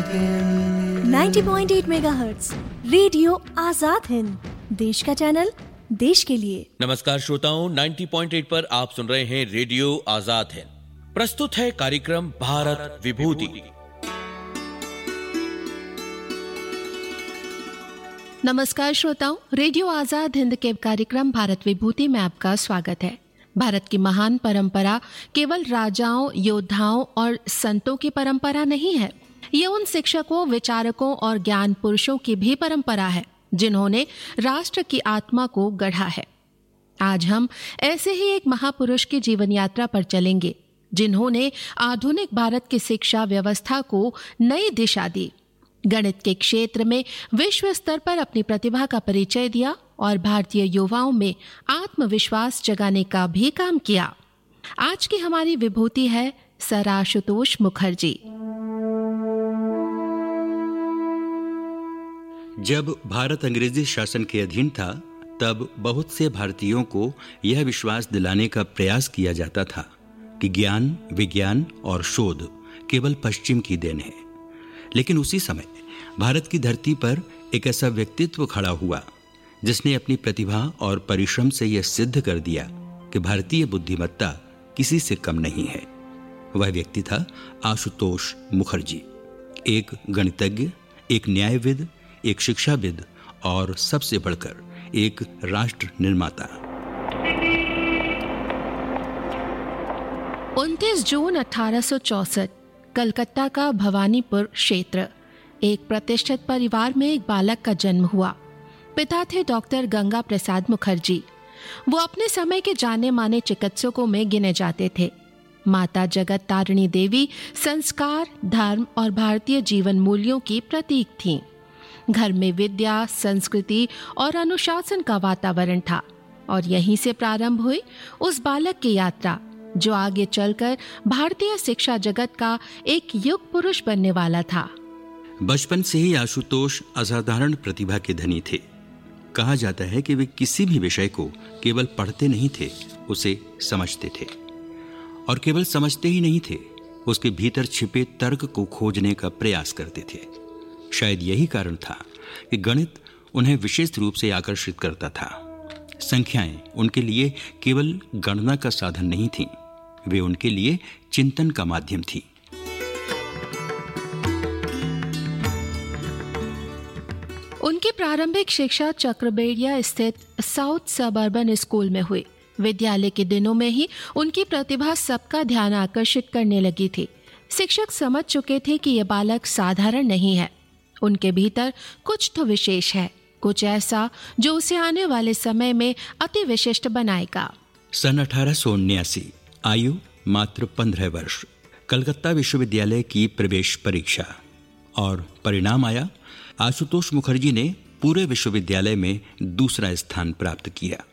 90.8 megahertz radio Azad Hind, देश का channel, देश के लिए। नमस्कार श्रोताओं, 90.8 पर आप सुन रहे हैं रेडियो आजाद हिंद। प्रस्तुत है कार्यक्रम भारत विभूति। नमस्कार श्रोताओं, रेडियो आजाद हिंद के कार्यक्रम भारत विभूति में आपका स्वागत है। भारत की महान परंपरा केवल राजाओं, योद्धाओं और संतों की परंपरा नहीं है। ये उन शिक्षकों, विचारकों और ज्ञान पुरुषों की भी परंपरा है जिन्होंने राष्ट्र की आत्मा को गढ़ा है। आज हम ऐसे ही एक महापुरुष की जीवन यात्रा पर चलेंगे जिन्होंने आधुनिक भारत की शिक्षा व्यवस्था को नई दिशा दी, गणित के क्षेत्र में विश्व स्तर पर अपनी प्रतिभा का परिचय दिया और भारतीय युवाओं में आत्मविश्वास जगाने का भी काम किया। आज की हमारी विभूति है सर आशुतोष मुखर्जी। जब भारत अंग्रेजी शासन के अधीन था, तब बहुत से भारतीयों को यह विश्वास दिलाने का प्रयास किया जाता था कि ज्ञान, विज्ञान और शोध केवल पश्चिम की देन है। लेकिन उसी समय भारत की धरती पर एक ऐसा व्यक्तित्व खड़ा हुआ जिसने अपनी प्रतिभा और परिश्रम से यह सिद्ध कर दिया कि भारतीय बुद्धिमत्ता किसी से कम नहीं है। वह व्यक्ति था आशुतोष मुखर्जी, एक गणितज्ञ, एक न्यायविद, एक शिक्षाविद और सबसे बढ़कर एक राष्ट्र निर्माता। 29 जून 1864 कलकत्ता का भवानीपुर क्षेत्र, एक प्रतिष्ठित परिवार में एक बालक का जन्म हुआ। पिता थे डॉक्टर गंगा प्रसाद मुखर्जी। वो अपने समय के जाने माने चिकित्सकों में गिने जाते थे। माता जगत तारिणी देवी संस्कार, धर्म और भारतीय जीवन मूल्यों की प्रतीक थीं। घर में विद्या, संस्कृति और अनुशासन का वातावरण था और यहीं से प्रारंभ हुई उस बालक की यात्रा जो आगे चलकर भारतीय शिक्षा जगत का एक युग पुरुष बनने वाला था। बचपन से ही आशुतोष असाधारण प्रतिभा के धनी थे। कहा जाता है कि वे किसी भी विषय को केवल पढ़ते नहीं थे, उसे समझते थे। और केवल समझते ही नहीं थे, उसके भीतर छिपे तर्क को खोजने का प्रयास करते थे। शायद यही कारण था कि गणित उन्हें विशेष रूप से आकर्षित करता था। संख्याएं उनके लिए केवल गणना का साधन नहीं थीं, वे उनके लिए चिंतन का माध्यम थी। उनकी प्रारंभिक शिक्षा चक्रबेड़िया स्थित साउथ सबअर्बन स्कूल में हुई। विद्यालय के दिनों में ही उनकी प्रतिभा सबका ध्यान आकर्षित करने लगी थी। शिक्षक समझ चुके थे कि यह बालक साधारण नहीं है, उनके भीतर कुछ तो विशेष है, कुछ ऐसा जो उसे आने वाले समय में अति विशिष्ट बनाएगा। सन 1879, आयु मात्र 15 वर्ष, कलकत्ता विश्वविद्यालय की प्रवेश परीक्षा और परिणाम आया। आशुतोष मुखर्जी ने पूरे विश्वविद्यालय में दूसरा स्थान प्राप्त किया।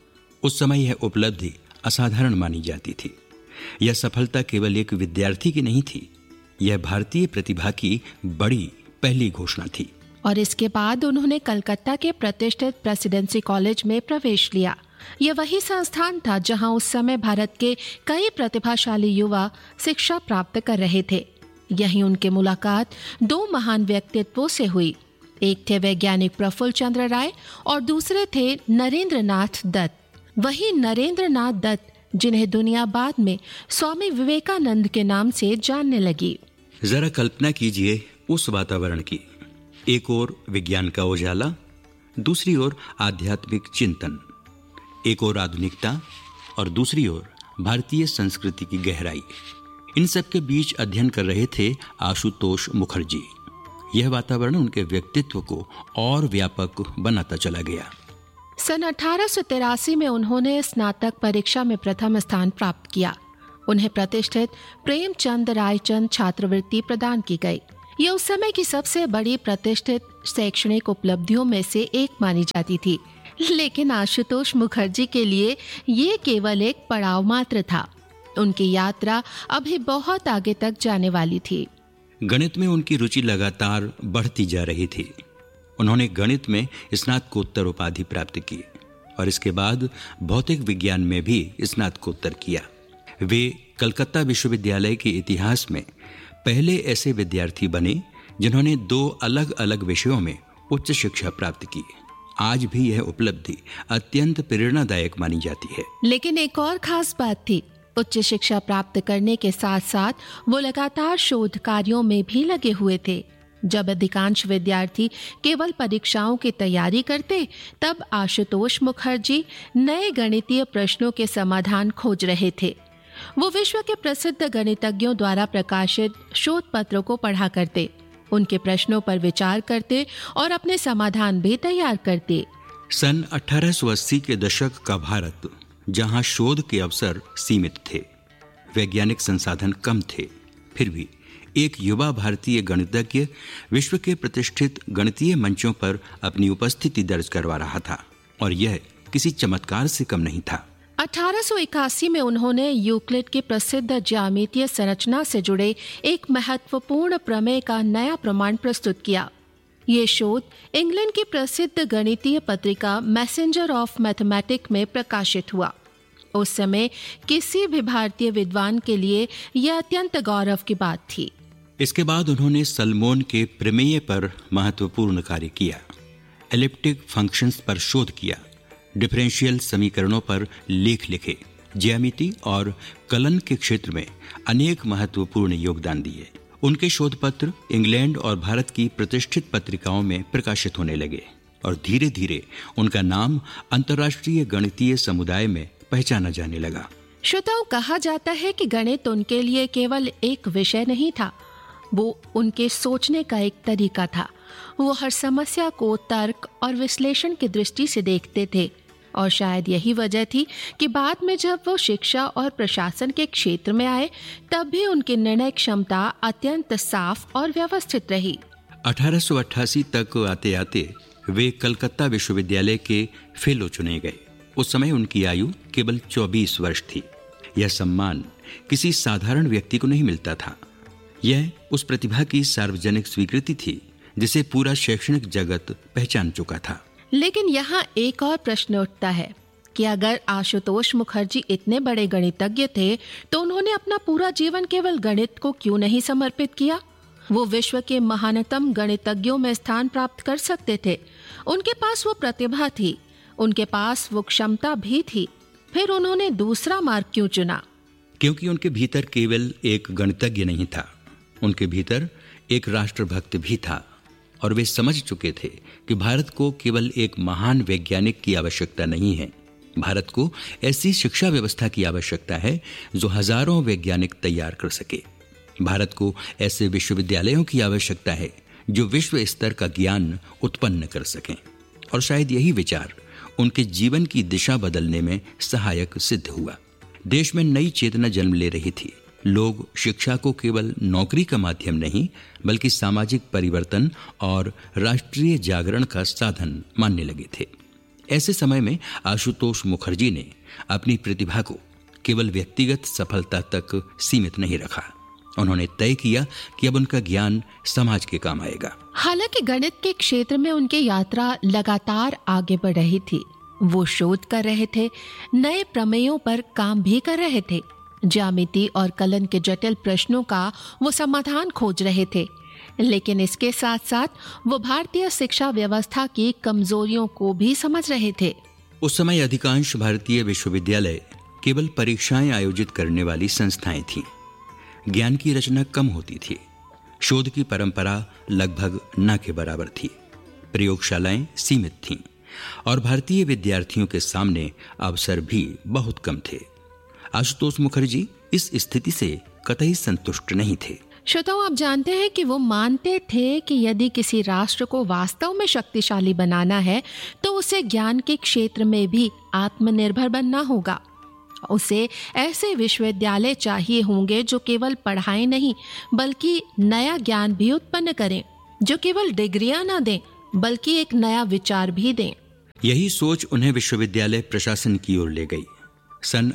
उस समय यह उपलब्धि असाधारण मानी जाती थी। यह सफलता केवल एक विद्यार्थी की नहीं थी, यह भारतीय प्रतिभा की बड़ी पहली घोषणा थी। और इसके बाद उन्होंने कलकत्ता के प्रतिष्ठित प्रेसिडेंसी कॉलेज में प्रवेश लिया। यह वही संस्थान था जहां उस समय भारत के कई प्रतिभाशाली युवा शिक्षा प्राप्त कर रहे थे। यहीं उनकी मुलाकात दो महान व्यक्तित्वों से हुई। एक थे वैज्ञानिक प्रफुल्ल चंद्र राय और दूसरे थे नरेंद्र नाथ दत्त। वही नरेंद्र नाथ दत्त जिन्हें दुनिया बाद में स्वामी विवेकानंद के नाम से जानने लगी। जरा कल्पना कीजिए उस वातावरण की। एक ओर विज्ञान का उजाला, दूसरी ओर आध्यात्मिक चिंतन, एक ओर आधुनिकता और दूसरी ओर भारतीय संस्कृति की गहराई। इन सब के बीच अध्ययन कर रहे थे आशुतोष मुखर्जी। यह वातावरण उनके व्यक्तित्व को और व्यापक बनाता चला गया। सन 1883 में उन्होंने स्नातक परीक्षा में प्रथम स्थान प्राप्त किया। उन्हें प्रतिष्ठित प्रेमचंद रायचंद छात्रवृत्ति प्रदान की गई। यह उस समय की सबसे बड़ी प्रतिष्ठित शैक्षणिक उपलब्धियों में से एक मानी जाती थी। लेकिन आशुतोष मुखर्जी के लिए ये केवल एक पड़ाव मात्र था। उनकी यात्रा अभी बहुत आगे तक जाने वाली थी। गणित में उनकी रुचि लगातार बढ़ती जा रही थी। उन्होंने गणित में स्नातकोत्तर उपाधि प्राप्त की और इसके बाद भौतिक विज्ञान में भी स्नातकोत्तर किया। वे कलकत्ता विश्वविद्यालय के इतिहास में पहले ऐसे विद्यार्थी बने जिन्होंने 2 अलग अलग विषयों में उच्च शिक्षा प्राप्त की। आज भी यह उपलब्धि अत्यंत प्रेरणादायक मानी जाती है। लेकिन एक और खास बात थी, उच्च शिक्षा प्राप्त करने के साथ साथ वो लगातार शोध कार्यों में भी लगे हुए थे। जब अधिकांश विद्यार्थी केवल परीक्षाओं की तैयारी करते, तब आशुतोष मुखर्जी नए गणितीय प्रश्नों के समाधान खोज रहे थे। वो विश्व के प्रसिद्ध गणितज्ञों द्वारा प्रकाशित शोध पत्रों को पढ़ा करते, उनके प्रश्नों पर विचार करते और अपने समाधान भी तैयार करते। सन 1880 के दशक का भारत, जहां शोध के अवसर सीमित थे, वैज्ञानिक संसाधन कम थे, फिर भी एक युवा भारतीय गणितज्ञ विश्व के प्रतिष्ठित गणितीय मंचों पर अपनी उपस्थिति दर्ज करवा रहा था, और यह किसी चमत्कार से कम नहीं था। 1881 में उन्होंने यूक्लिड की प्रसिद्ध ज्यामितीय संरचना से जुड़े एक महत्वपूर्ण प्रमेय का नया प्रमाण प्रस्तुत किया। ये शोध इंग्लैंड की प्रसिद्ध गणितीय पत्रिका मैसेंजर ऑफ मैथमेटिक्स में प्रकाशित हुआ। उस समय किसी भी भारतीय विद्वान के लिए यह अत्यंत गौरव की बात थी। इसके बाद उन्होंने सलमोन के प्रमेय पर महत्वपूर्ण कार्य किया, एलिप्टिक फंक्शंस पर शोध किया, डिफरेंशियल समीकरणों पर लेख लिखे, ज्यामिति और कलन के क्षेत्र में अनेक महत्वपूर्ण योगदान दिए। उनके शोध पत्र इंग्लैंड और भारत की प्रतिष्ठित पत्रिकाओं में प्रकाशित होने लगे और धीरे धीरे उनका नाम अंतर्राष्ट्रीय गणितीय समुदाय में पहचाना जाने लगा। श्रोताओं, कहा जाता है कि गणित उनके लिए केवल एक विषय नहीं था, वो उनके सोचने का एक तरीका था। वो हर समस्या को तर्क और विश्लेषण की दृष्टि से देखते थे, और शायद यही वजह थी कि बाद में जब वो शिक्षा और प्रशासन के क्षेत्र में आए, तब भी उनकी निर्णय क्षमता अत्यंत साफ और व्यवस्थित रही। 1888 तक आते आते वे कलकत्ता विश्वविद्यालय के फेलो चुने गए। उस समय उनकी आयु केवल 24 वर्ष थी। यह सम्मान किसी साधारण व्यक्ति को नहीं मिलता था। यह उस प्रतिभा की सार्वजनिक स्वीकृति थी जिसे पूरा शैक्षणिक जगत पहचान चुका था। लेकिन यहाँ एक और प्रश्न उठता है कि अगर आशुतोष मुखर्जी इतने बड़े गणितज्ञ थे, तो उन्होंने अपना पूरा जीवन केवल गणित को क्यों नहीं समर्पित किया? वो विश्व के महानतम गणितज्ञों में स्थान प्राप्त कर सकते थे। उनके पास वो प्रतिभा थी, उनके पास वो क्षमता भी थी। फिर उन्होंने दूसरा मार्ग क्यों चुना? क्योंकि उनके भीतर केवल एक गणितज्ञ नहीं था, उनके भीतर एक राष्ट्रभक्त भी था, और वे समझ चुके थे कि भारत को केवल एक महान वैज्ञानिक की आवश्यकता नहीं है, भारत को ऐसी शिक्षा व्यवस्था की आवश्यकता है जो हजारों वैज्ञानिक तैयार कर सके। भारत को ऐसे विश्वविद्यालयों की आवश्यकता है जो विश्व स्तर का ज्ञान उत्पन्न कर सकें। और शायद यही विचार उनके जीवन की दिशा बदलने में सहायक सिद्ध हुआ। देश में नई चेतना जन्म ले रही थी। लोग शिक्षा को केवल नौकरी का माध्यम नहीं, बल्कि सामाजिक परिवर्तन और राष्ट्रीय जागरण का साधन मानने लगे थे। ऐसे समय में आशुतोष मुखर्जी ने अपनी प्रतिभा को केवल व्यक्तिगत सफलता तक सीमित नहीं रखा। उन्होंने तय किया कि अब उनका ज्ञान समाज के काम आएगा। हालांकि गणित के क्षेत्र में उनकी यात्रा लगातार आगे बढ़ रही थी। वो शोध कर रहे थे, नए प्रमेयों पर काम भी कर रहे थे, ज्यामिति और कलन के जटिल प्रश्नों का वो समाधान खोज रहे थे। लेकिन इसके साथ साथ वो भारतीय शिक्षा व्यवस्था की कमजोरियों को भी समझ रहे थे। उस समय अधिकांश भारतीय विश्वविद्यालय केवल परीक्षाएं आयोजित करने वाली संस्थाएं थीं। ज्ञान की रचना कम होती थी, शोध की परंपरा लगभग न के बराबर थी, प्रयोगशालाएं सीमित थीं, और भारतीय विद्यार्थियों के सामने अवसर भी बहुत कम थे। आशुतोष मुखर्जी इस स्थिति से कतई संतुष्ट नहीं थे। श्रोताओं, आप जानते हैं कि वो मानते थे कि यदि किसी राष्ट्र को वास्तव में शक्तिशाली बनाना है, तो उसे ज्ञान के क्षेत्र में भी आत्मनिर्भर बनना होगा। उसे ऐसे विश्वविद्यालय चाहिए होंगे जो केवल पढ़ाई नहीं, बल्कि नया ज्ञान भी उत्पन्न करें, जो केवल डिग्रियां ना दें, बल्कि एक नया विचार भी दें। यही सोच उन्हें विश्वविद्यालय प्रशासन की ओर ले गई। सन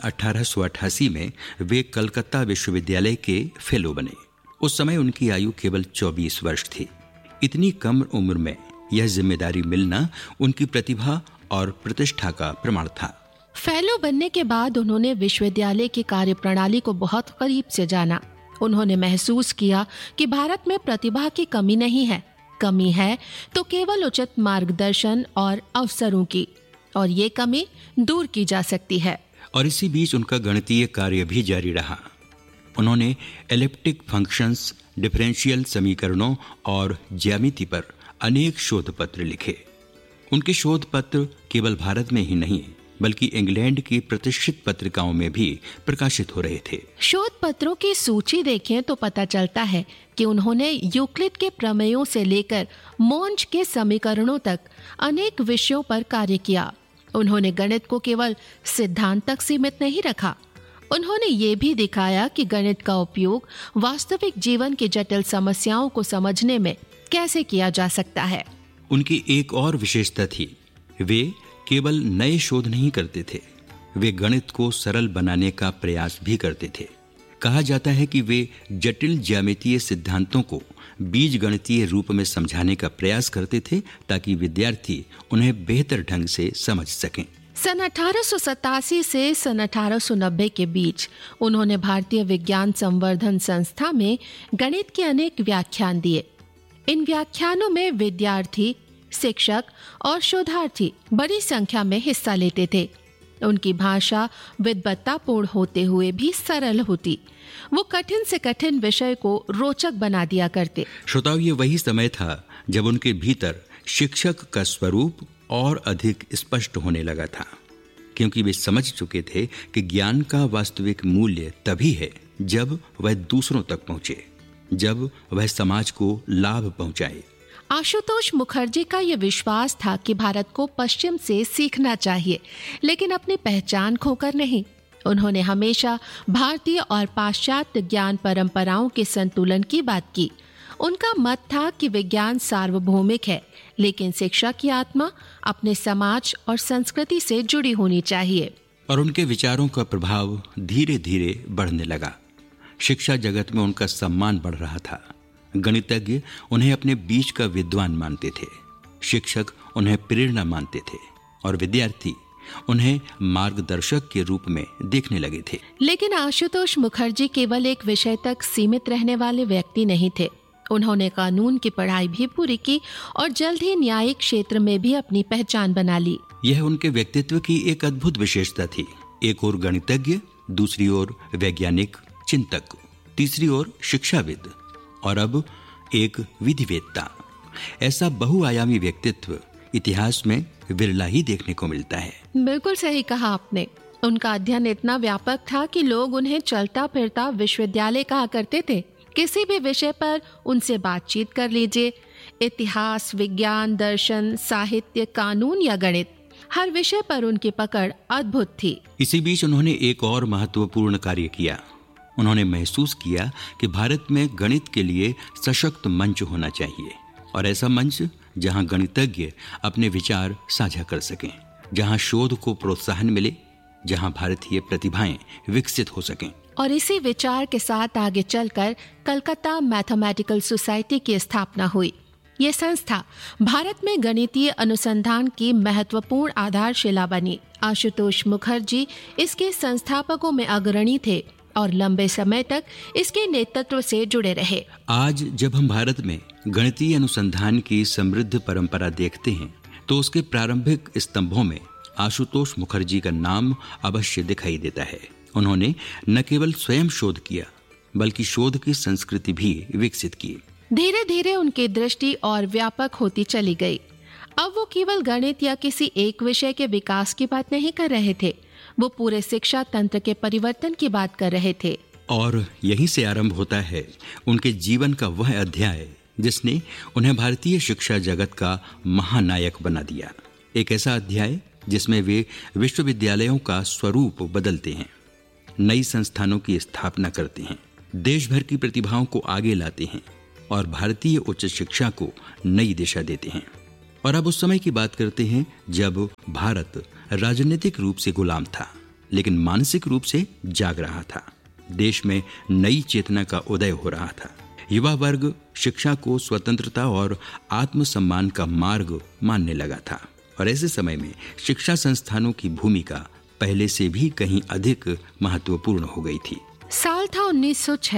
1888 में वे कलकत्ता विश्वविद्यालय के फेलो बने। उस समय उनकी आयु केवल 24 वर्ष थी। इतनी कम उम्र में यह जिम्मेदारी मिलना उनकी प्रतिभा और प्रतिष्ठा का प्रमाण था। फेलो बनने के बाद उन्होंने विश्वविद्यालय की कार्यप्रणाली को बहुत करीब से जाना उन्होंने महसूस किया कि भारत में प्रतिभा की कमी नहीं है, कमी है तो केवल उचित मार्गदर्शन और अवसरों की, और ये कमी दूर की जा सकती है। और इसी बीच उनका गणितीय कार्य भी जारी रहा। उन्होंने एलिप्टिक फंक्शंस, डिफरेंशियल समीकरणों और ज्यामिति पर अनेक शोध पत्र लिखे। उनके शोध पत्र केवल भारत में ही नहीं बल्कि इंग्लैंड की प्रतिष्ठित पत्रिकाओं में भी प्रकाशित हो रहे थे। शोध पत्रों की सूची देखें तो पता चलता है कि उन्होंने यूक्लिड के प्रमेयों से लेकर मोंज के समीकरणों तक अनेक विषयों पर कार्य किया। उन्होंने गणित को केवल सिद्धांत तक सीमित नहीं रखा, उन्होंने ये भी दिखाया कि गणित का उपयोग वास्तविक जीवन की जटिल समस्याओं को समझने में कैसे किया जा सकता है। उनकी एक और विशेषता थी, वे केवल नए शोध नहीं करते थे, वे गणित को सरल बनाने का प्रयास भी करते थे। कहा जाता है कि वे जटिल ज्यामितीय सिद्धांतों को बीजगणितीय रूप में समझाने का प्रयास करते थे ताकि विद्यार्थी उन्हें बेहतर ढंग से समझ सकें। सन 1887 से सन 1890 के बीच उन्होंने भारतीय विज्ञान संवर्धन संस्था में गणित के अनेक व्याख्यान दिए। इन व्याख्यानों में विद्यार्थी, शिक्षक और शोधार्थी बड़ी संख्या में हिस्सा लेते थे। उनकी भाषा विद्वत्तापूर्ण होते हुए भी सरल होती। वो कठिन से कठिन विषय को रोचक बना दिया करते। श्रोताओं, ये वही समय था जब उनके भीतर शिक्षक का स्वरूप और अधिक स्पष्ट होने लगा था, क्योंकि वे समझ चुके थे कि ज्ञान का वास्तविक मूल्य तभी है जब वह दूसरों तक पहुंचे, जब वह समाज को लाभ पहुंचाए। आशुतोष मुखर्जी का यह विश्वास था कि भारत को पश्चिम से सीखना चाहिए, लेकिन अपनी पहचान खोकर नहीं। उन्होंने हमेशा भारतीय और पाश्चात्य ज्ञान परंपराओं के संतुलन की बात की। उनका मत था कि विज्ञान सार्वभौमिक है, लेकिन शिक्षा की आत्मा अपने समाज और संस्कृति से जुड़ी होनी चाहिए। और उनके विचारों का प्रभाव धीरे धीरे बढ़ने लगा। शिक्षा जगत में उनका सम्मान बढ़ रहा था। गणितज्ञ उन्हें अपने बीच का विद्वान मानते थे, शिक्षक उन्हें प्रेरणा मानते थे और विद्यार्थी उन्हें मार्गदर्शक के रूप में देखने लगे थे। लेकिन आशुतोष मुखर्जी केवल एक विषय तक सीमित रहने वाले व्यक्ति नहीं थे। उन्होंने कानून की पढ़ाई भी पूरी की और जल्द ही न्यायिक क्षेत्र में भी अपनी पहचान बना ली। यह उनके व्यक्तित्व की एक अद्भुत विशेषता थी। एक ओर गणितज्ञ, दूसरी ओर वैज्ञानिक चिंतक, तीसरी ओर शिक्षाविद और अब एक विधिवेत्ता। ऐसा बहुआयामी व्यक्तित्व इतिहास में विरला ही देखने को मिलता है। बिल्कुल सही कहा आपने। उनका अध्ययन इतना व्यापक था कि लोग उन्हें चलता फिरता विश्वविद्यालय कहा करते थे। किसी भी विषय पर उनसे बातचीत कर लीजिए, इतिहास, विज्ञान, दर्शन, साहित्य, कानून या गणित, हर विषय पर उनकी पकड़ अद्भुत थी। इसी बीच उन्होंने एक और महत्वपूर्ण कार्य किया। उन्होंने महसूस किया कि भारत में गणित के लिए सशक्त मंच होना चाहिए, और ऐसा मंच जहां गणितज्ञ अपने विचार साझा कर सकें, जहां शोध को प्रोत्साहन मिले, जहां भारतीय प्रतिभाएं विकसित हो सकें। और इसी विचार के साथ आगे चलकर कलकत्ता मैथमेटिकल सोसाइटी की स्थापना हुई। ये संस्था भारत में गणितीय अनुसंधान की महत्वपूर्ण आधारशिला बनी। आशुतोष मुखर्जी इसके संस्थापकों में अग्रणी थे और लंबे समय तक इसके नेतृत्व से जुड़े रहे। आज जब हम भारत में गणितीय अनुसंधान की समृद्ध परंपरा देखते हैं तो उसके प्रारंभिक स्तंभों में आशुतोष मुखर्जी का नाम अवश्य दिखाई देता है। उन्होंने न केवल स्वयं शोध किया बल्कि शोध की संस्कृति भी विकसित की। धीरे धीरे उनकी दृष्टि और व्यापक होती चली गई। अब वो केवल गणित या किसी एक विषय के विकास की बात नहीं कर रहे थे, वो पूरे शिक्षा तंत्र के परिवर्तन की बात कर रहे थे। और यहीं से आरंभ होता है उनके जीवन का वह अध्याय जिसने उन्हें भारतीय शिक्षा जगत का महानायक बना दिया। एक ऐसा अध्याय जिसमें वे विश्वविद्यालयों का स्वरूप बदलते हैं, नई संस्थानों की स्थापना करते हैं, देश भर की प्रतिभाओं को आगे लाते हैं और भारतीय उच्च शिक्षा को नई दिशा देते हैं। और अब उस समय की बात करते हैं जब भारत राजनीतिक रूप से गुलाम था, लेकिन मानसिक रूप से जाग रहा था। देश में नई चेतना का उदय हो रहा था। युवा वर्ग शिक्षा को स्वतंत्रता और आत्मसम्मान का मार्ग मानने लगा था, और ऐसे समय में शिक्षा संस्थानों की भूमिका पहले से भी कहीं अधिक महत्वपूर्ण हो गई थी। साल था 1906।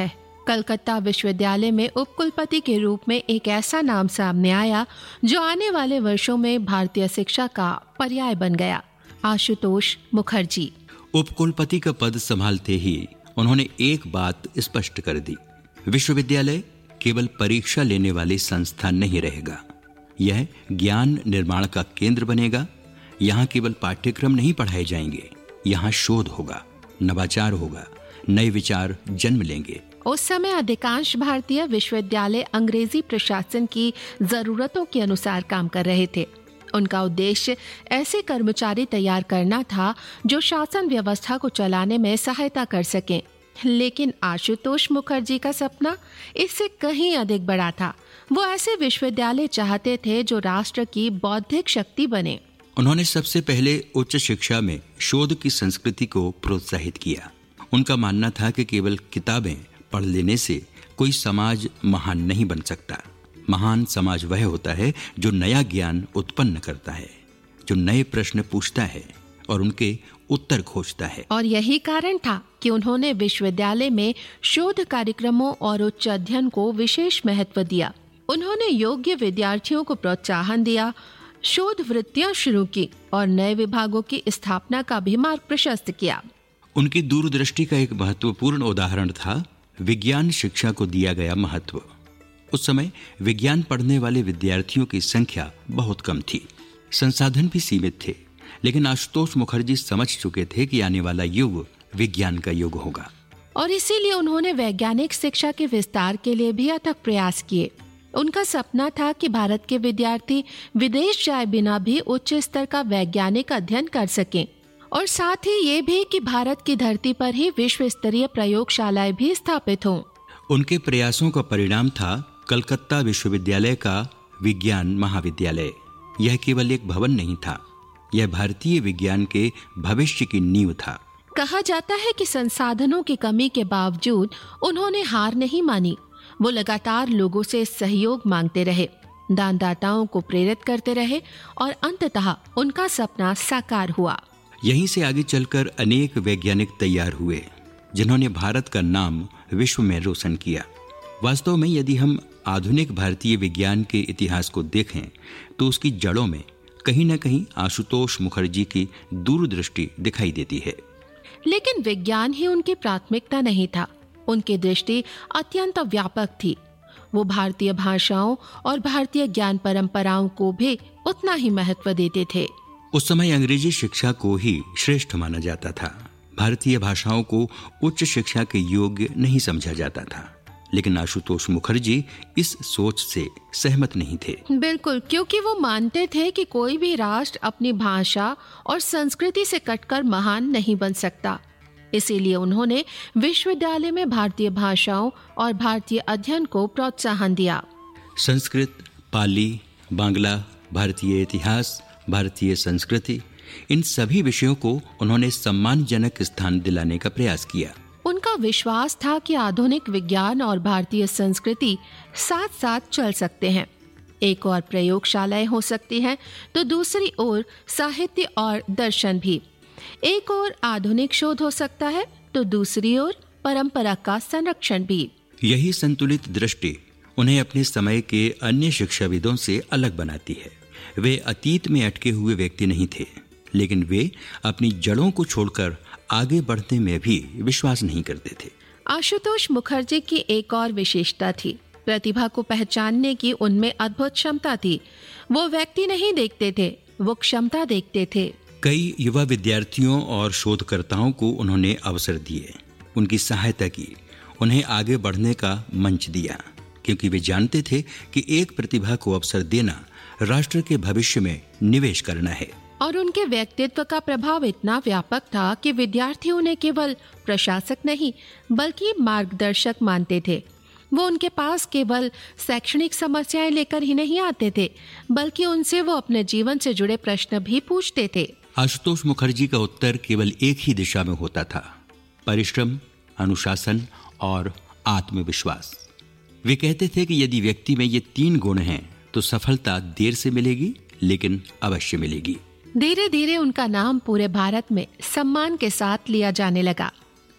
कलकत्ता विश्वविद्यालय में उपकुलपति के रूप में एक ऐसा नाम सामने आया जो आने वाले वर्षों में भारतीय शिक्षा का पर्याय बन गया, आशुतोष मुखर्जी। उपकुलपति का पद संभालते ही उन्होंने एक बात स्पष्ट कर दी, विश्वविद्यालय केवल परीक्षा लेने वाली संस्था नहीं रहेगा, यह ज्ञान निर्माण का केंद्र बनेगा। यहाँ केवल पाठ्यक्रम नहीं पढ़ाए जाएंगे, यहाँ शोध होगा, नवाचार होगा, नए विचार जन्म लेंगे। उस समय अधिकांश भारतीय विश्वविद्यालय अंग्रेजी प्रशासन की जरूरतों के अनुसार काम कर रहे थे। उनका उद्देश्य ऐसे कर्मचारी तैयार करना था जो शासन व्यवस्था को चलाने में सहायता कर सकें। लेकिन आशुतोष मुखर्जी का सपना इससे कहीं अधिक बड़ा था। वो ऐसे विश्वविद्यालय चाहते थे जो राष्ट्र की बौद्धिक शक्ति बने। उन्होंने सबसे पहले उच्च शिक्षा में शोध की संस्कृति को प्रोत्साहित किया। उनका मानना था कि केवल किताबें पढ़ लेने से कोई समाज महान नहीं बन सकता। महान समाज वह होता है जो नया ज्ञान उत्पन्न करता है, जो नए प्रश्न पूछता है और उनके उत्तर खोजता है। और यही कारण था कि उन्होंने विश्वविद्यालय में शोध कार्यक्रमों और उच्च अध्ययन को विशेष महत्व दिया। उन्होंने योग्य विद्यार्थियों को प्रोत्साहन दिया, शोध वृत्तियां शुरू की और नए विभागों की स्थापना का भी मार्ग प्रशस्त किया। उनकी दूरदृष्टि का एक महत्वपूर्ण उदाहरण था विज्ञान शिक्षा को दिया गया महत्व। उस समय विज्ञान पढ़ने वाले विद्यार्थियों की संख्या बहुत कम थी, संसाधन भी सीमित थे, लेकिन आशुतोष मुखर्जी समझ चुके थे कि आने वाला युग विज्ञान का युग होगा। और इसीलिए उन्होंने वैज्ञानिक शिक्षा के विस्तार के लिए भी अथक प्रयास किए। उनका सपना था कि भारत के विद्यार्थी विदेश जाए बिना भी उच्च स्तर का वैज्ञानिक अध्ययन कर सकें, और साथ ही ये भी कि भारत की धरती पर ही विश्व स्तरीय प्रयोगशालाएं भी स्थापित हों। उनके प्रयासों का परिणाम था कलकत्ता विश्वविद्यालय का विज्ञान महाविद्यालय। यह केवल एक भवन नहीं था, यह भारतीय विज्ञान के भविष्य की नींव था। कहा जाता है कि संसाधनों की कमी के बावजूद उन्होंने हार नहीं मानी। वो लगातार लोगों से सहयोग मांगते रहे, दानदाताओं को प्रेरित करते रहे और अंततः उनका सपना साकार हुआ। यहीं से आगे चलकर अनेक वैज्ञानिक तैयार हुए जिन्होंने भारत का नाम विश्व में रोशन किया। वास्तव में यदि हम आधुनिक भारतीय विज्ञान के इतिहास को देखें तो उसकी जड़ों में कहीं न कहीं आशुतोष मुखर्जी की दूरदृष्टि दिखाई देती है। लेकिन विज्ञान ही उनकी प्राथमिकता नहीं था। उनकी दृष्टि अत्यंत व्यापक थी। वो भारतीय भाषाओं और भारतीय ज्ञान परंपराओं को भी उतना ही महत्व देते थे। उस समय अंग्रेजी शिक्षा को ही श्रेष्ठ माना जाता था। भारतीय भाषाओं को उच्च शिक्षा के योग्य नहीं समझा जाता था। लेकिन आशुतोष मुखर्जी इस सोच से सहमत नहीं थे। बिल्कुल, क्योंकि वो मानते थे कि कोई भी राष्ट्र अपनी भाषा और संस्कृति से कटकर महान नहीं बन सकता। इसीलिए उन्होंने विश्वविद्यालय में भारतीय भाषाओं और भारतीय अध्ययन को प्रोत्साहन दिया। संस्कृत, पाली, बांग्ला, भारतीय इतिहास, भारतीय संस्कृति, इन सभी विषयों को उन्होंने सम्मानजनक स्थान दिलाने का प्रयास किया। उनका विश्वास था कि आधुनिक विज्ञान और भारतीय संस्कृति साथ साथ चल सकते हैं। एक और प्रयोगशालाएं हो सकती हैं तो दूसरी ओर साहित्य और दर्शन भी। एक ओर आधुनिक शोध हो सकता है तो दूसरी ओर परंपरा का संरक्षण भी। यही संतुलित दृष्टि उन्हें अपने समय के अन्य शिक्षाविदों से अलग बनाती है। वे अतीत में अटके हुए व्यक्ति नहीं थे, लेकिन वे अपनी जड़ों को छोड़कर आगे बढ़ने में भी विश्वास नहीं करते थे। आशुतोष मुखर्जी की एक और विशेषता थी, प्रतिभा को पहचानने की उनमें अद्भुत क्षमता थी। वो व्यक्ति नहीं देखते थे, वो क्षमता देखते थे। कई युवा विद्यार्थियों और शोधकर्ताओं को उन्होंने अवसर दिए, उनकी सहायता की, उन्हें आगे बढ़ने का मंच दिया, क्योंकि वे जानते थे कि एक प्रतिभा को अवसर देना राष्ट्र के भविष्य में निवेश करना है। और उनके व्यक्तित्व का प्रभाव इतना व्यापक था कि विद्यार्थी उन्हें केवल प्रशासक नहीं बल्कि मार्गदर्शक मानते थे। वो उनके पास केवल शैक्षणिक समस्याएं लेकर ही नहीं आते थे, बल्कि उनसे वो अपने जीवन से जुड़े प्रश्न भी पूछते थे। आशुतोष मुखर्जी का उत्तर केवल एक ही दिशा में होता था, परिश्रम, अनुशासन और आत्मविश्वास। वे कहते थे कि यदि व्यक्ति में ये 3 गुण हैं तो सफलता देर से मिलेगी लेकिन अवश्य मिलेगी। धीरे धीरे उनका नाम पूरे भारत में सम्मान के साथ लिया जाने लगा।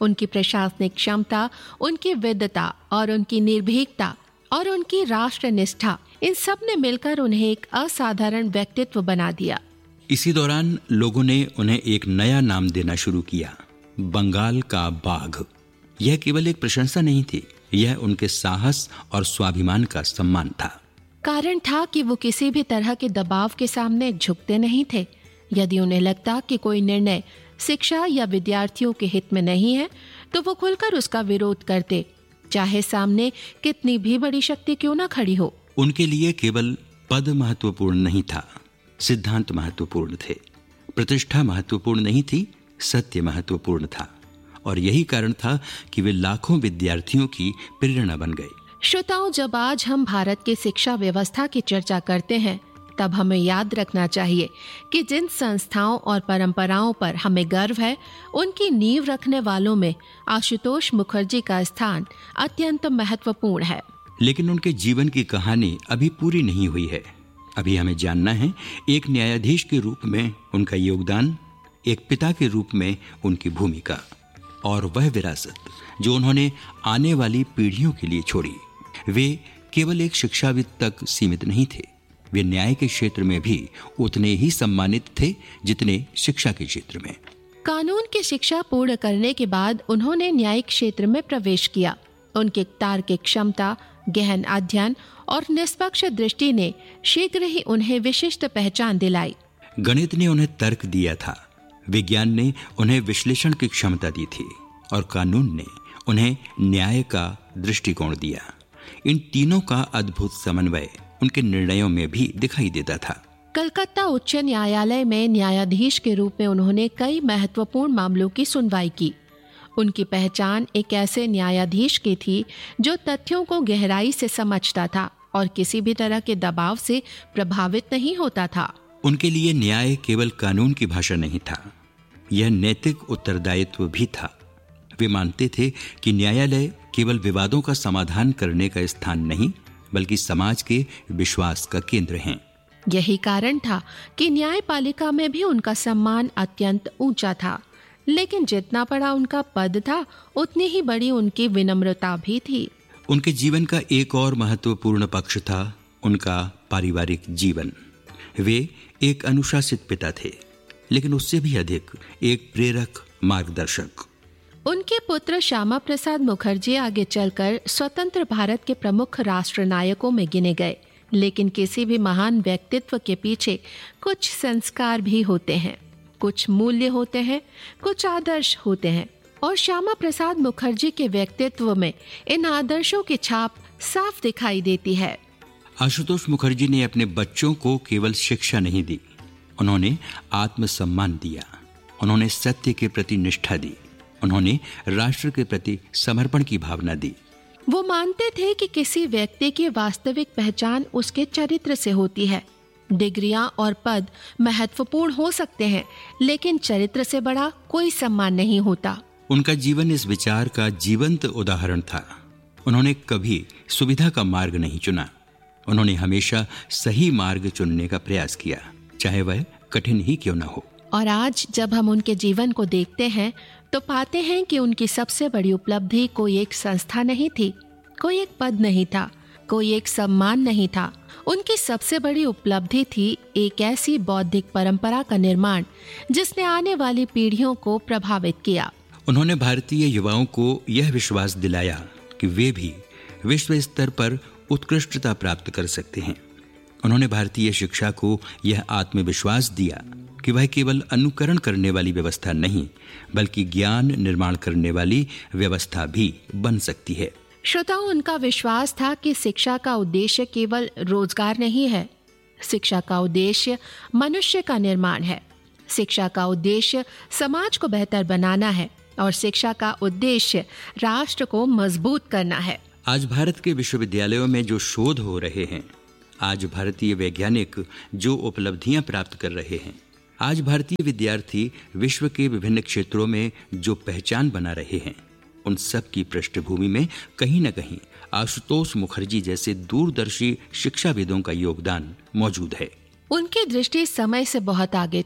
उनकी प्रशासनिक क्षमता, उनकी विद्वता और उनकी निर्भीकता और उनकी राष्ट्रनिष्ठा, इन सब ने मिलकर उन्हें एक असाधारण व्यक्तित्व बना दिया। इसी दौरान लोगों ने उन्हें एक नया नाम देना शुरू किया, बंगाल का बाघ। यह केवल एक प्रशंसा नहीं थी, यह उनके साहस और स्वाभिमान का सम्मान था। कारण था कि वो किसी भी तरह के दबाव के सामने झुकते नहीं थे। यदि उन्हें लगता कि कोई निर्णय शिक्षा या विद्यार्थियों के हित में नहीं है, तो वो खुलकर उसका विरोध करते, चाहे सामने कितनी भी बड़ी शक्ति क्यों ना खड़ी हो। उनके लिए केवल पद महत्वपूर्ण नहीं था, सिद्धांत महत्वपूर्ण थे। प्रतिष्ठा महत्वपूर्ण नहीं थी, सत्य महत्वपूर्ण था। और यही कारण था कि वे लाखों विद्यार्थियों की प्रेरणा बन गए। श्रोताओं, जब आज हम भारत की शिक्षा व्यवस्था की चर्चा करते हैं, तब हमें याद रखना चाहिए कि जिन संस्थाओं और परंपराओं पर हमें गर्व है, उनकी नींव रखने वालों में आशुतोष मुखर्जी का स्थान अत्यंत महत्वपूर्ण है। लेकिन उनके जीवन की कहानी अभी पूरी नहीं हुई है। अभी हमें जानना है एक न्यायाधीश के रूप में उनका योगदान, एक पिता के रूप में उनकी भूमिका, और वह विरासत जो उन्होंने आने वाली पीढ़ियों के लिए छोड़ी। वे केवल एक शिक्षाविद तक सीमित नहीं थे, वे न्याय के क्षेत्र में भी उतने ही सम्मानित थे जितने शिक्षा के क्षेत्र में। कानून की शिक्षा पूर्ण करने के बाद उन्होंने न्यायिक क्षेत्र में प्रवेश किया। उनकी तार्किक क्षमता, गहन अध्ययन और निष्पक्ष दृष्टि ने शीघ्र ही उन्हें विशिष्ट पहचान दिलाई। गणित ने उन्हें तर्क दिया था, विज्ञान ने उन्हें विश्लेषण की क्षमता दी थी, और कानून ने उन्हें न्याय का दृष्टिकोण दिया। इन तीनों का अद्भुत समन्वय उनके निर्णयों में भी दिखाई देता था। कलकत्ता उच्च न्यायालय में न्यायाधीश के रूप में उन्होंने कई महत्वपूर्ण मामलों की सुनवाई की। उनकी पहचान एक ऐसे न्यायाधीश की थी जो तथ्यों को गहराई से समझता था और किसी भी तरह के दबाव से प्रभावित नहीं होता था। उनके लिए न्याय केवल कानून की भाषा नहीं था, यह नैतिक उत्तरदायित्व भी था। वे मानते थे कि न्यायालय केवल विवादों का समाधान करने का स्थान नहीं, बल्कि समाज के विश्वास का केंद्र हैं। यही कारण था कि न्यायपालिका में भी उनका सम्मान अत्यंत ऊंचा था। लेकिन जितना बड़ा उनका पद था, उतनी ही बड़ी उनकी विनम्रता भी थी। उनके जीवन का एक और महत्वपूर्ण पक्ष था उनका पारिवारिक जीवन। वे एक अनुशासित पिता थे, लेकिन उससे भी अधिक एक प्रेरक मार्गदर्शक। उनके पुत्र श्यामा प्रसाद मुखर्जी आगे चलकर स्वतंत्र भारत के प्रमुख राष्ट्रनायकों में गिने गए। लेकिन किसी भी महान व्यक्तित्व के पीछे कुछ संस्कार भी होते हैं, कुछ मूल्य होते हैं, कुछ आदर्श होते हैं, और श्यामा प्रसाद मुखर्जी के व्यक्तित्व में इन आदर्शों की छाप साफ दिखाई देती है। आशुतोष मुखर्जी ने अपने बच्चों को केवल शिक्षा नहीं दी, उन्होंने आत्मसम्मान दिया, उन्होंने सत्य के प्रति निष्ठा दी, उन्होंने राष्ट्र के प्रति समर्पण की भावना दी। वो मानते थे कि किसी व्यक्ति की वास्तविक पहचान उसके चरित्र से होती है। डिग्रियां और पद महत्वपूर्ण हो सकते हैं, लेकिन चरित्र से बड़ा कोई सम्मान नहीं होता। उनका जीवन इस विचार का जीवंत उदाहरण था। उन्होंने कभी सुविधा का मार्ग नहीं चुना, उन्होंने हमेशा सही मार्ग चुनने का प्रयास किया, चाहे वह कठिन ही क्यों न हो। और आज जब हम उनके जीवन को देखते हैं तो पाते हैं कि उनकी सबसे बड़ी उपलब्धि कोई एक संस्था नहीं थी, कोई एक पद नहीं था, कोई एक सम्मान नहीं था। उनकी सबसे बड़ी उपलब्धि थी एक ऐसी बौद्धिक परंपरा का निर्माण जिसने आने वाली पीढ़ियों को प्रभावित किया। उन्होंने भारतीय युवाओं को यह विश्वास दिलाया कि वे भी विश्व स्तर पर उत्कृष्टता प्राप्त कर सकते हैं। उन्होंने भारतीय शिक्षा को यह आत्मविश्वास दिया कि वह केवल अनुकरण करने वाली व्यवस्था नहीं, बल्कि ज्ञान निर्माण करने वाली व्यवस्था भी बन सकती है। श्रोताओं, उनका विश्वास था कि शिक्षा का उद्देश्य केवल रोजगार नहीं है, शिक्षा का उद्देश्य मनुष्य का निर्माण है, शिक्षा का उद्देश्य समाज को बेहतर बनाना है, और शिक्षा का उद्देश्य राष्ट्र को मजबूत करना है। आज भारत के विश्वविद्यालयों में जो शोध हो रहे हैं, आज भारतीय वैज्ञानिक जो उपलब्धियां प्राप्त कर रहे हैं, आज भारतीय विद्यार्थी विश्व के विभिन्न क्षेत्रों में जो पहचान बना रहे हैं, उन सब की पृष्ठभूमि में कहीं न कहीं आशुतोष मुखर्जी जैसे दूरदर्शी शिक्षाविदों का योगदान मौजूद है। उनकी दृष्टि समय से बहुत आगे थी।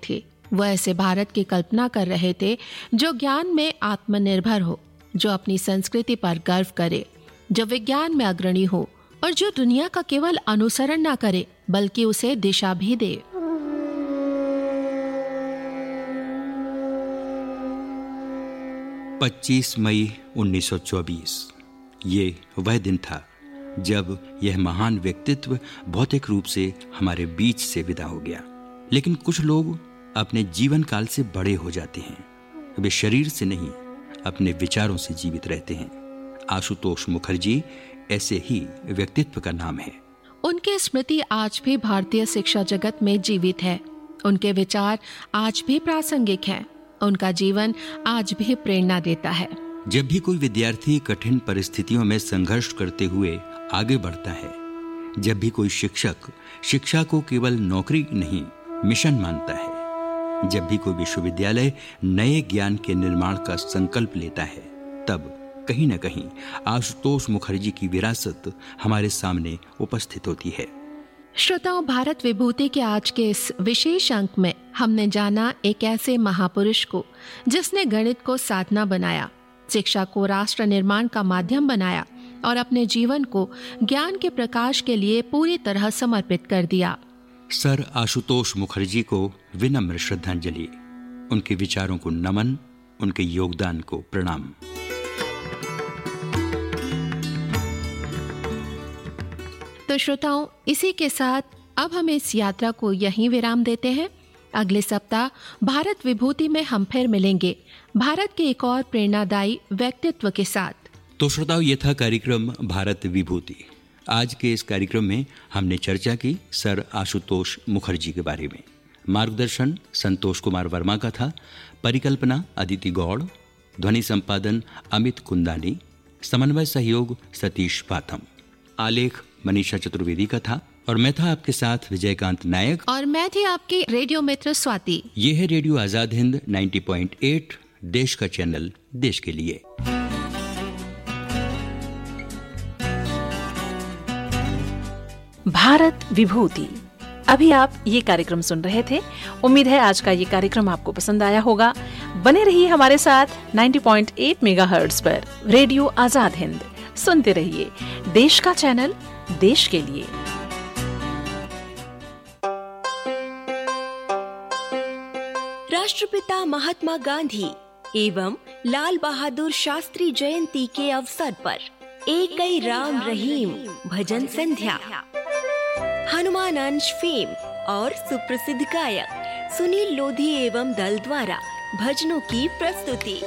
वो ऐसे भारत की कल्पना कर रहे थे जो ज्ञान में आत्मनिर्भर हो, जो अपनी संस्कृति पर गर्व करे, जो विज्ञान में अग्रणी हो और जो दुनिया का केवल अनुसरण न करे बल्कि उसे दिशा भी दे। 25 मई 1924 ये वह दिन था जब यह महान व्यक्तित्व भौतिक रूप से हमारे बीच से विदा हो गया। लेकिन कुछ लोग अपने जीवन काल से बड़े हो जाते हैं, वे शरीर से नहीं अपने विचारों से जीवित रहते हैं। आशुतोष मुखर्जी ऐसे ही व्यक्तित्व का नाम है। उनकी स्मृति आज भी भारतीय शिक्षा जगत में जीवित है। उनके विचार आज भी प्रासंगिक हैं। उनका जीवन आज भी प्रेरणा देता है। जब भी कोई विद्यार्थी कठिन परिस्थितियों में संघर्ष करते हुए आगे बढ़ता है, जब भी कोई शिक्षक शिक्षा को केवल नौकरी नहीं मिशन मानता है, जब भी कोई विश्वविद्यालय नए ज्ञान के निर्माण का संकल्प लेता है, तब कहीं न कहीं आशुतोष मुखर्जी की विरासत हमारे सामने उपस्थित होती है। श्रोताओं, भारत विभूति के आज के इस विशेष अंक में हमने जाना एक ऐसे महापुरुष को जिसने गणित को साधना बनाया, शिक्षा को राष्ट्र निर्माण का माध्यम बनाया और अपने जीवन को ज्ञान के प्रकाश के लिए पूरी तरह समर्पित कर दिया। सर आशुतोष मुखर्जी को विनम्र श्रद्धांजलि, उनके विचारों को नमन, उनके योगदान को प्रणाम। तो श्रोताओं, इसी के साथ अब हम इस यात्रा को यहीं विराम देते हैं। अगले सप्ताह भारत विभूति में हम फिर मिलेंगे भारत के एक और प्रेरणादायी व्यक्तित्व के साथ। तो श्रोताओं, ये था कार्यक्रम भारत विभूति। आज के इस कार्यक्रम में हमने चर्चा की सर आशुतोष मुखर्जी के बारे में। मार्गदर्शन संतोष कुमार वर्मा का था, परिकल्पना अदिति गौड़, ध्वनि संपादन अमित कुंदानी, समन्वय सहयोग सतीश पाथम, आलेख मनीषा चतुर्वेदी का था और मैं था आपके साथ विजयकांत नायक और मैं थी आपकी रेडियो मित्र स्वाति। ये है रेडियो आजाद हिंद 90.8, देश का चैनल देश के लिए। भारत विभूति। अभी आप ये कार्यक्रम सुन रहे थे। उम्मीद है आज का ये कार्यक्रम आपको पसंद आया होगा। बने रहिए हमारे साथ 90.8 मेगाहर्ट्ज पर रेडियो आजाद हिंद। सुनते रहिए, देश का चैनल देश के लिए। राष्ट्रपिता महात्मा गांधी एवं लाल बहादुर शास्त्री जयंती के अवसर पर एकै राम रहीम भजन संध्या, हनुमान अंश फेम और सुप्रसिद्ध गायक सुनील लोधी एवं दल द्वारा भजनों की प्रस्तुति।